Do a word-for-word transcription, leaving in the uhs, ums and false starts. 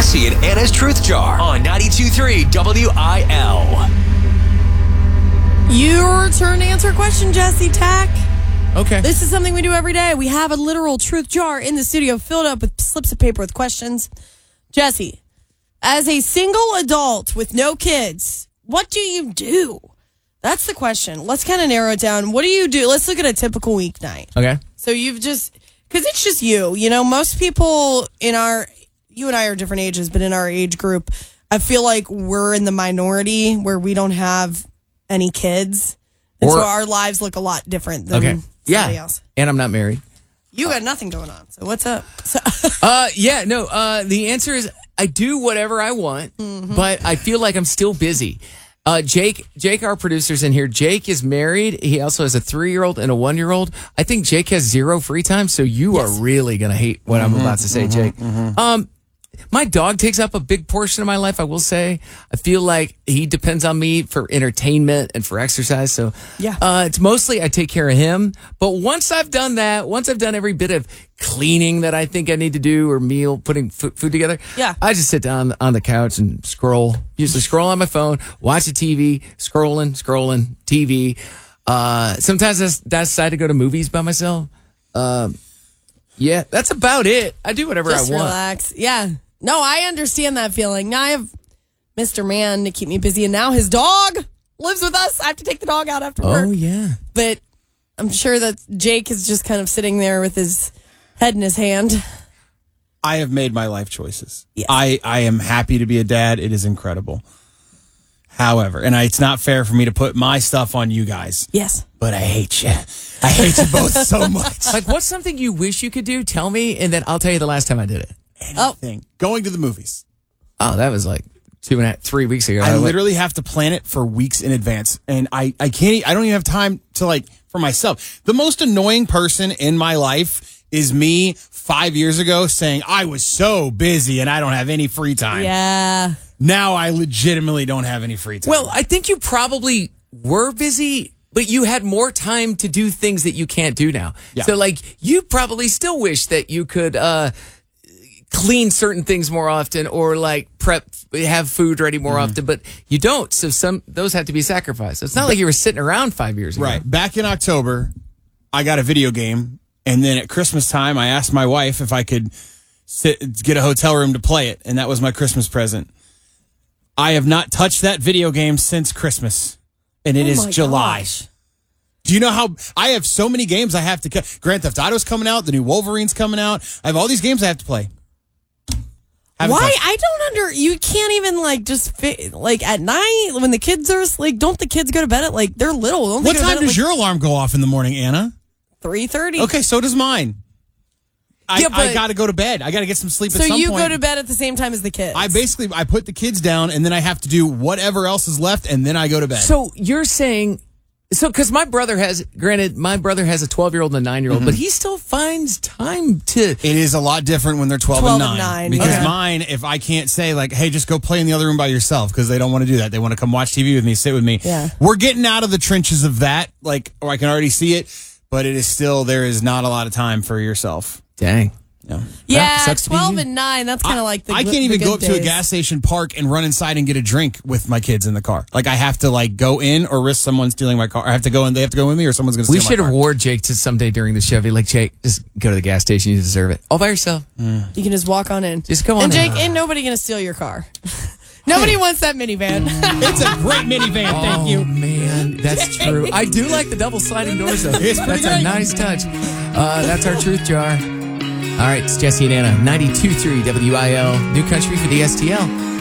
Jesse and Anna's Truth Jar on ninety-two point three W I L. Your turn to answer a question, Jesse Tack. Okay. This is something we do every day. We have a literal truth jar in the studio filled up with slips of paper with questions. Jesse, as a single adult with no kids, what do you do? That's the question. Let's kind of narrow it down. What do you do? Let's look at a typical weeknight. Okay. So you've just, because it's just you. You know, most people in our, you and I are different ages, but in our age group, I feel like we're in the minority where we don't have any kids. And Or, so our lives look a lot different than okay. somebody Yeah. else. And I'm not married. You got nothing going on. So what's up? So, Uh, yeah, no, uh, the answer is I do whatever I want, Mm-hmm. but I feel like I'm still busy. Uh, Jake, Jake, our producer's in here. Jake is married. He also has a three-year-old and a one-year-old. I think Jake has zero free time, so you Yes. are really going to hate what I'm about to say, Jake. Um, my dog takes up a big portion of my life, I will say. I feel like he depends on me for entertainment and for exercise. So Yeah. uh, it's mostly I take care of him. But once I've done that, once I've done every bit of cleaning that I think I need to do or meal, putting food, food together, Yeah. I just sit down on the couch and scroll. Usually scroll on my phone, watch the T V, scrolling, scrolling, T V. Uh, sometimes I s- I decide to go to movies by myself. Um, yeah, that's about it. I do whatever just I want. relax. Yeah. No, I understand that feeling. Now I have Mister Man to keep me busy, and now his dog lives with us. I have to take the dog out after work. Oh, yeah. But I'm sure that Jake is just kind of sitting there with his head in his hand. I have made my life choices. Yes. I, I am happy to be a dad. It is incredible. However, and I, it's not fair for me to put my stuff on you guys, Yes. but I hate you. I hate you both so much. Like, what's something you wish you could do? Tell me, and then I'll tell you the last time I did it. Anything. Going to the movies. Oh, that was like two and a half, three weeks ago. I went- literally have to plan it for weeks in advance, and I, I can't. e- I don't even have time to like for myself. The most annoying person in my life is me five years ago saying I was so busy and I don't have any free time. Yeah. Now I legitimately don't have any free time. Well, I think you probably were busy, but you had more time to do things that you can't do now. Yeah. So, like, you probably still wish that you could uh, clean certain things more often or, like, prep, have food ready more Mm-hmm. often, but you don't. So, some those have to be sacrificed. So it's not like you were sitting around five years ago. right back in October, I got a video game, and then at Christmas time, I asked my wife if I could sit get a hotel room to play it, and that was my Christmas present. I have not touched that video game since Christmas, and it Oh is my July. gosh. Do you know how I have so many games I have to cut? Grand Theft Auto's coming out. The new Wolverine's coming out. I have all these games I have to play. Haven't Why? touched- I don't under. You can't even like just fit like at night when the kids are like. Don't the kids go to bed at like they're little? Don't they What go to time bed at, does like, your alarm go off in the morning, Anna? three thirty? Okay, so does mine. I, Yeah, I but- got to go to bed. I got to get some sleep So at some you point. go to bed at the same time as the kids? I basically I put the kids down, and then I have to do whatever else is left, and then I go to bed. So you're saying, so because my brother has, granted, my brother has a twelve-year-old and a nine-year-old, Mm-hmm. but he still finds time to. it is a lot different when they're twelve, twelve and and nine. nine, Because yeah. mine, if I can't say like, hey, just go play in the other room by yourself, because they don't want to do that. They want to come watch T V with me, sit with me. Yeah. We're getting out of the trenches of that, like, or I can already see it, but it is still, there is not a lot of time for yourself. Dang. Yeah. yeah, sucks to be twelve you. and nine. That's kind of like the. I good- can't even the go up good to a days. gas station, park, and run inside and get a drink with my kids in the car. Like I have to like go in or risk someone stealing my car. I have to go in. They have to go with me, or someone's going to. We steal should my car. reward Jake to someday during the Chevy. Like, Jake, just go to the gas station. You deserve it. All by yourself. You can just walk on in. Just come on And in. Jake, ain't nobody gonna steal your car. Nobody wants that minivan. It's a great minivan. Thank Oh, you. man, that's true. I do like the double sliding doors, though. It's pretty That's a great. nice touch. Uh, that's our truth jar. All right, it's Jesse and Anna, ninety-two point three W I L, New Country for the S T L.